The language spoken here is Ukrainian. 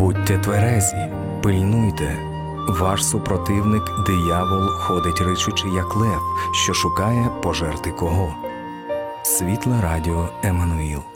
Будьте тверезі, пильнуйте. Ваш супротивник, диявол, ходить ричучи, як лев, що шукає пожерти кого. Світле радіо Еммануїл.